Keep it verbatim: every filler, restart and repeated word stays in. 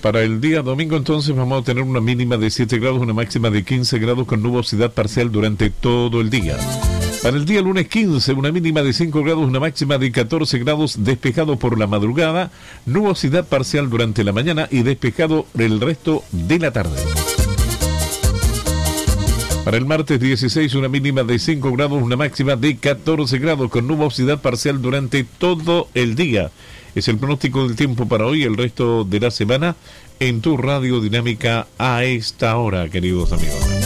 Para el día domingo entonces vamos a tener una mínima de siete grados, una máxima de quince grados con nubosidad parcial durante todo el día. Para el día lunes quince, una mínima de cinco grados, una máxima de catorce grados, despejado por la madrugada, nubosidad parcial durante la mañana y despejado el resto de la tarde. Para el martes dieciséis, una mínima de cinco grados, una máxima de catorce grados con nubosidad parcial durante todo el día. Es el pronóstico del tiempo para hoy, el resto de la semana, en tu Radio Dinámica a esta hora, queridos amigos.